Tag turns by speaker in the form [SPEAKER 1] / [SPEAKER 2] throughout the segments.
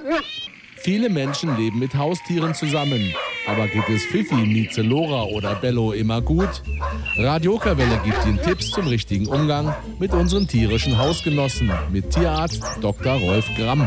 [SPEAKER 1] Viele Menschen leben mit Haustieren zusammen. Aber geht es Fifi, Mieze, Lora oder Bello immer gut? Radio Okerwelle gibt Ihnen Tipps zum richtigen Umgang mit unseren tierischen Hausgenossen. Mit Tierarzt Dr. Rolf Gramm.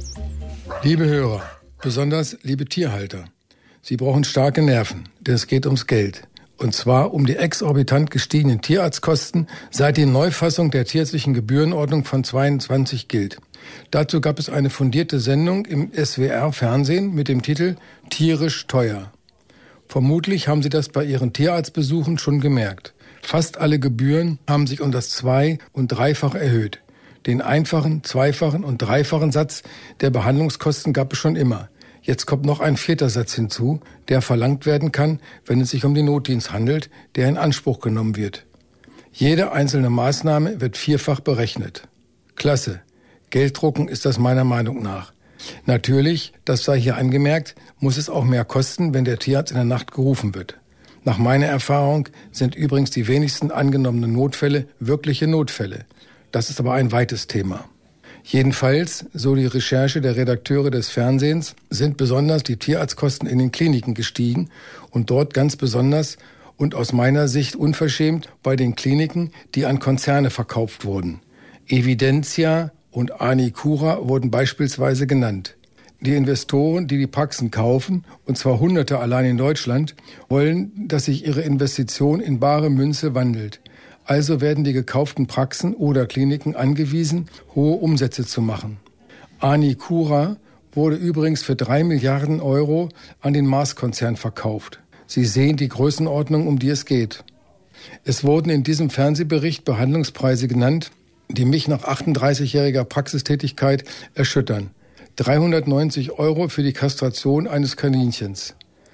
[SPEAKER 2] Liebe Hörer, besonders liebe Tierhalter, Sie brauchen starke Nerven, denn es geht ums Geld. Und zwar um die exorbitant gestiegenen Tierarztkosten, seit die Neufassung der tierärztlichen Gebührenordnung von 22 gilt. Dazu gab es eine fundierte Sendung im SWR-Fernsehen mit dem Titel »Tierisch teuer«. Vermutlich haben Sie das bei Ihren Tierarztbesuchen schon gemerkt. Fast alle Gebühren haben sich um das Zwei- und Dreifache erhöht. Den einfachen, zweifachen und dreifachen Satz der Behandlungskosten gab es schon immer. Jetzt kommt noch ein vierter Satz hinzu, der verlangt werden kann, wenn es sich um den Notdienst handelt, der in Anspruch genommen wird. Jede einzelne Maßnahme wird vierfach berechnet. Klasse. Gelddrucken ist das meiner Meinung nach. Natürlich, das sei hier angemerkt, muss es auch mehr kosten, wenn der Tierarzt in der Nacht gerufen wird. Nach meiner Erfahrung sind übrigens die wenigsten angenommenen Notfälle wirkliche Notfälle. Das ist aber ein weites Thema. Jedenfalls, so die Recherche der Redakteure des Fernsehens, sind besonders die Tierarztkosten in den Kliniken gestiegen und dort ganz besonders und aus meiner Sicht unverschämt bei den Kliniken, die an Konzerne verkauft wurden. Evidentia und Anicura wurden beispielsweise genannt. Die Investoren, die die Praxen kaufen, und zwar Hunderte allein in Deutschland, wollen, dass sich ihre Investition in bare Münze wandelt. Also werden die gekauften Praxen oder Kliniken angewiesen, hohe Umsätze zu machen. Anicura wurde übrigens für 3 Milliarden Euro an den Mars-Konzern verkauft. Sie sehen die Größenordnung, um die es geht. Es wurden in diesem Fernsehbericht Behandlungspreise genannt, die mich nach 38-jähriger Praxistätigkeit erschüttern. 390 Euro für die Kastration eines Kaninchens.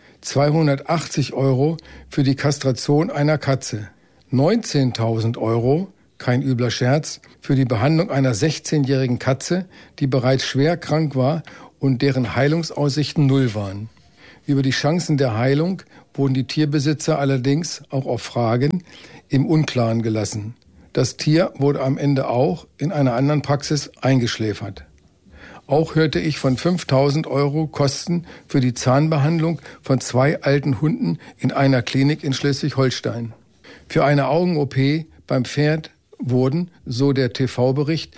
[SPEAKER 2] 280 Euro für die Kastration einer Katze. 19.000 Euro, kein übler Scherz, für die Behandlung einer 16-jährigen Katze, die bereits schwer krank war und deren Heilungsaussichten null waren. Über die Chancen der Heilung wurden die Tierbesitzer allerdings auch auf Fragen im Unklaren gelassen. Das Tier wurde am Ende auch in einer anderen Praxis eingeschläfert. Auch hörte ich von 5.000 Euro Kosten für die Zahnbehandlung von 2 alten Hunden in einer Klinik in Schleswig-Holstein. Für eine Augen-OP beim Pferd wurden, so der TV-Bericht,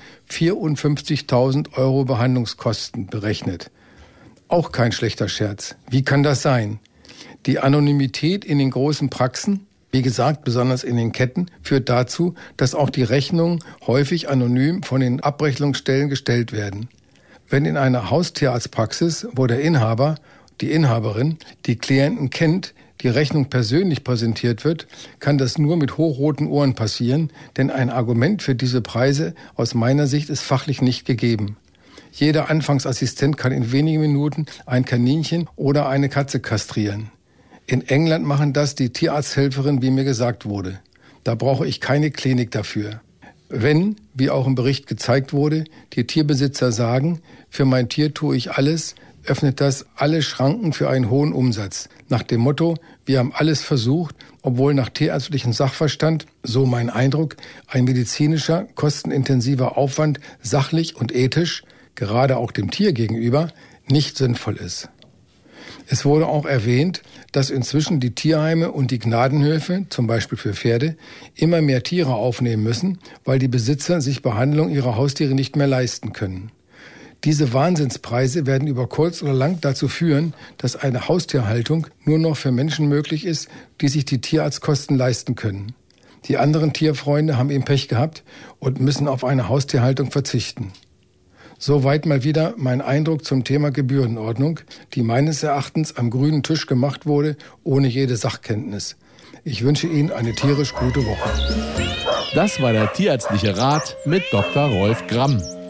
[SPEAKER 2] 54.000 Euro Behandlungskosten berechnet. Auch kein schlechter Scherz. Wie kann das sein? Die Anonymität in den großen Praxen, wie gesagt, besonders in den Ketten, führt dazu, dass auch die Rechnungen häufig anonym von den Abrechnungsstellen gestellt werden. Wenn in einer Haustierarztpraxis, wo der Inhaber, die Inhaberin, die Klienten kennt, die Rechnung persönlich präsentiert wird, kann das nur mit hochroten Ohren passieren, denn ein Argument für diese Preise aus meiner Sicht ist fachlich nicht gegeben. Jeder Anfangsassistent kann in wenigen Minuten ein Kaninchen oder eine Katze kastrieren. In England machen das die Tierarzthelferin, wie mir gesagt wurde. Da brauche ich keine Klinik dafür. Wenn, wie auch im Bericht gezeigt wurde, die Tierbesitzer sagen, für mein Tier tue ich alles, öffnet das alle Schranken für einen hohen Umsatz. Nach dem Motto, wir haben alles versucht, obwohl nach tierärztlichem Sachverstand, so mein Eindruck, ein medizinischer, kostenintensiver Aufwand sachlich und ethisch, gerade auch dem Tier gegenüber, nicht sinnvoll ist. Es wurde auch erwähnt, dass inzwischen die Tierheime und die Gnadenhöfe, zum Beispiel für Pferde, immer mehr Tiere aufnehmen müssen, weil die Besitzer sich Behandlung ihrer Haustiere nicht mehr leisten können. Diese Wahnsinnspreise werden über kurz oder lang dazu führen, dass eine Haustierhaltung nur noch für Menschen möglich ist, die sich die Tierarztkosten leisten können. Die anderen Tierfreunde haben eben Pech gehabt und müssen auf eine Haustierhaltung verzichten. Soweit mal wieder mein Eindruck zum Thema Gebührenordnung, die meines Erachtens am grünen Tisch gemacht wurde, ohne jede Sachkenntnis. Ich wünsche Ihnen eine tierisch gute Woche.
[SPEAKER 1] Das war der tierärztliche Rat mit Dr. Rolf Gramm.